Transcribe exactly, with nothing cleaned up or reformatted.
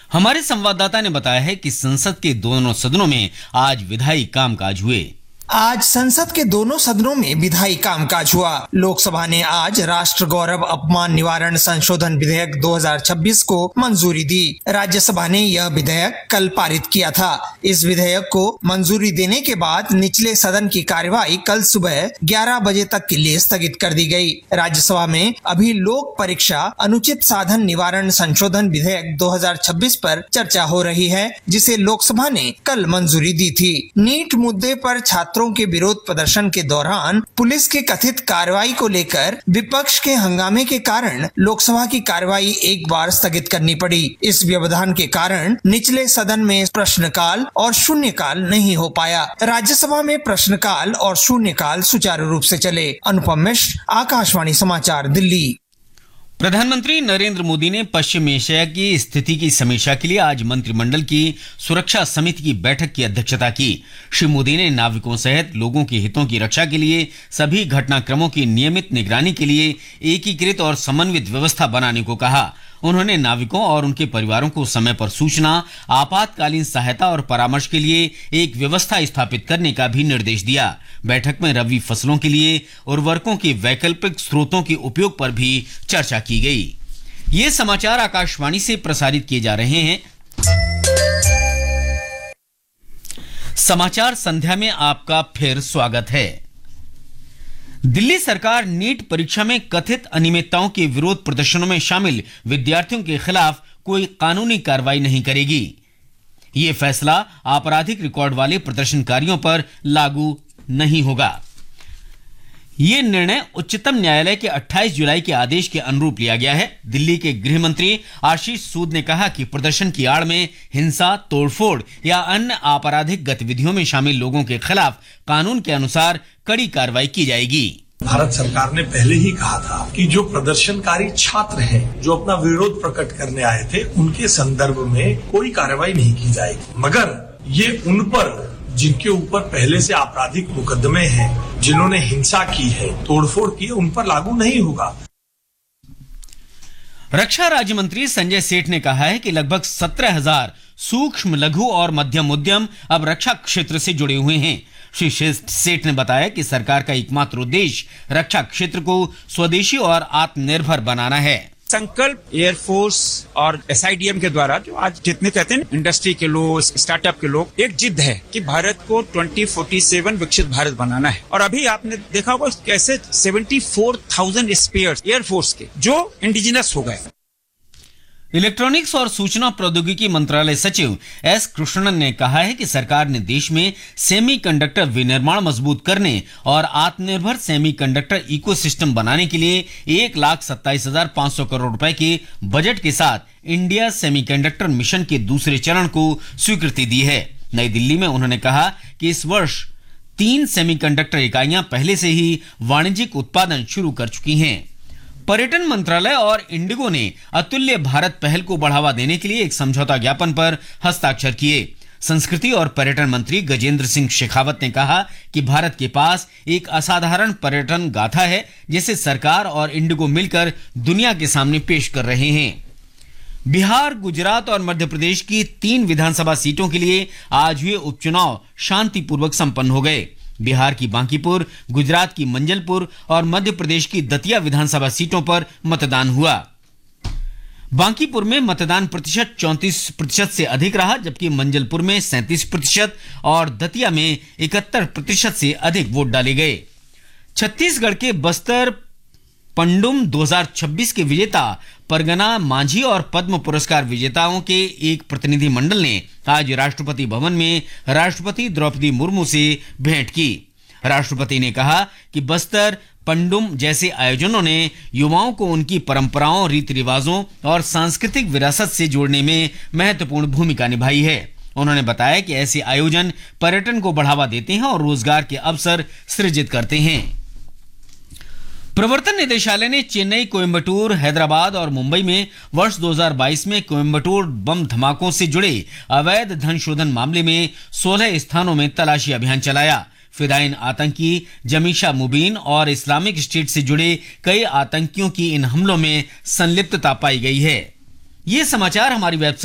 हमारे संवाददाता ने बताया है कि संसद के दोनों सदनों में आज विधायी कामकाज हुए। आज संसद के दोनों सदनों में विधायी कामकाज हुआ। लोकसभा ने आज राष्ट्र गौरव अपमान निवारण संशोधन विधेयक दो हज़ार छब्बीस को मंजूरी दी। राज्यसभा ने यह विधेयक कल पारित किया था। इस विधेयक को मंजूरी देने के बाद निचले सदन की कार्यवाही कल सुबह ग्यारह बजे तक के लिए स्थगित कर दी गई। राज्यसभा में अभी लोक परीक्षा अनुचित साधन निवारण संशोधन विधेयक दो हज़ार छब्बीस पर चर्चा हो रही है, जिसे लोकसभा ने कल मंजूरी दी थी। नीट मुद्दे पर छात्र के विरोध प्रदर्शन के दौरान पुलिस के कथित कार्रवाई को लेकर विपक्ष के हंगामे के कारण लोकसभा की कार्रवाई एक बार स्थगित करनी पड़ी। इस व्यवधान के कारण निचले सदन में प्रश्नकाल और शून्यकाल नहीं हो पाया। राज्यसभा में प्रश्नकाल और शून्यकाल सुचारू रूप से चले। अनुपम मिश्र, आकाशवाणी समाचार, दिल्ली। प्रधानमंत्री नरेंद्र मोदी ने पश्चिम एशिया की स्थिति की समीक्षा के लिए आज मंत्रिमंडल की सुरक्षा समिति की बैठक की अध्यक्षता की। श्री मोदी ने नाविकों सहित लोगों के हितों की रक्षा के लिए सभी घटनाक्रमों की नियमित निगरानी के लिए एकीकृत और समन्वित व्यवस्था बनाने को कहा। उन्होंने नाविकों और उनके परिवारों को समय पर सूचना, आपातकालीन सहायता और परामर्श के लिए एक व्यवस्था स्थापित करने का भी निर्देश दिया। बैठक में रबी फसलों के लिए उर्वरकों के वैकल्पिक स्रोतों के उपयोग पर भी चर्चा की गई। ये समाचार आकाशवाणी से प्रसारित किए जा रहे हैं। समाचार संध्या में आपका फिर स्वागत है। दिल्ली सरकार नीट परीक्षा में कथित अनियमितताओं के विरोध प्रदर्शनों में शामिल विद्यार्थियों के खिलाफ कोई कानूनी कार्रवाई नहीं करेगी। यह फैसला आपराधिक रिकॉर्ड वाले प्रदर्शनकारियों पर लागू नहीं होगा। यह निर्णय उच्चतम न्यायालय के अट्ठाईस जुलाई के आदेश के अनुरूप लिया गया है। दिल्ली के गृह मंत्री आशीष सूद ने कहा कि प्रदर्शन की आड़ में हिंसा, तोड़फोड़ या अन्य आपराधिक गतिविधियों में शामिल लोगों के खिलाफ कानून के अनुसार कड़ी कार्रवाई की जाएगी। भारत सरकार ने पहले ही कहा था कि जो प्रदर्शनकारी छात्र हैं, जो अपना विरोध प्रकट करने आए थे, उनके संदर्भ में कोई कार्रवाई नहीं की जाएगी, मगर ये उन पर जिनके ऊपर पहले से आपराधिक मुकदमे हैं, जिन्होंने हिंसा की है, तोड़फोड़ की है, उन पर लागू नहीं होगा। रक्षा राज्य मंत्री संजय सेठ ने कहा है कि लगभग सत्रह हज़ार सूक्ष्म, लघु और मध्यम उद्यम अब रक्षा क्षेत्र से जुड़े हुए हैं। श्री सेठ ने बताया कि सरकार का एकमात्र उद्देश्य रक्षा क्षेत्र को स्वदेशी और आत्मनिर्भर बनाना है। संकल्प एयरफोर्स और एस आई डी एम के द्वारा जो आज जितने कहते हैं इंडस्ट्री के लोग, स्टार्टअप के लोग, एक जिद है कि भारत को ट्वेंटी फोर्टी सेवन विकसित भारत बनाना है। और अभी आपने देखा होगा कैसे seventy four thousand spheres air force के जो इंडिजिनस हो गए। इलेक्ट्रॉनिक्स और सूचना प्रौद्योगिकी मंत्रालय सचिव एस कृष्णन ने कहा है कि सरकार ने देश में सेमीकंडक्टर विनिर्माण मजबूत करने और आत्मनिर्भर सेमीकंडक्टर इकोसिस्टम बनाने के लिए एक लाख सत्ताईस हजार पांच सौ करोड़ रुपए के बजट के साथ इंडिया सेमीकंडक्टर मिशन के दूसरे चरण को स्वीकृति दी है। नई दिल्ली में उन्होंने कहा कि इस वर्ष तीन सेमीकंडक्टर इकाइयां पहले से ही वाणिज्यिक उत्पादन शुरू कर चुकी हैं। पर्यटन मंत्रालय और इंडिगो ने अतुल्य भारत पहल को बढ़ावा देने के लिए एक समझौता ज्ञापन पर हस्ताक्षर किए। संस्कृति और पर्यटन मंत्री गजेंद्र सिंह शेखावत ने कहा कि भारत के पास एक असाधारण पर्यटन गाथा है, जिसे सरकार और इंडिगो मिलकर दुनिया के सामने पेश कर रहे हैं। बिहार, गुजरात और मध्य प्रदेश की तीन विधानसभा सीटों के लिए आज हुए उपचुनाव शांतिपूर्वक संपन्न हो गए। बिहार की बांकीपुर, गुजरात की मंजलपुर और मध्य प्रदेश की दतिया विधानसभा सीटों पर मतदान हुआ। बांकीपुर में मतदान प्रतिशत चौंतीस प्रतिशत से अधिक रहा, जबकि मंजलपुर में सैंतीस प्रतिशत और दतिया में इकहत्तर प्रतिशत से अधिक वोट डाले गए। छत्तीसगढ़ के बस्तर पंडुम दो हज़ार छब्बीस के विजेता परगना मांझी और पद्म पुरस्कार विजेताओं के एक प्रतिनिधि मंडल ने आज राष्ट्रपति भवन में राष्ट्रपति द्रौपदी मुर्मू से भेंट की। राष्ट्रपति ने कहा कि बस्तर पंडुम जैसे आयोजनों ने युवाओं को उनकी परंपराओं, रीति रिवाजों और सांस्कृतिक विरासत से जोड़ने में महत्वपूर्ण भूमिका निभाई है। उन्होंने बताया कि ऐसे आयोजन पर्यटन को बढ़ावा देते हैं और रोजगार के अवसर सृजित करते हैं। प्रवर्तन निदेशालय ने चेन्नई, कोयम्बटूर, हैदराबाद और मुंबई में वर्ष दो हज़ार बाईस में कोयम्बटूर बम धमाकों से जुड़े अवैध धन शोधन मामले में सोलह स्थानों में तलाशी अभियान चलाया। फिदायीन आतंकी जमीशा मुबीन और इस्लामिक स्टेट से जुड़े कई आतंकियों की इन हमलों में संलिप्तता पाई गई है। ये समाचार हमारी वेबसाइट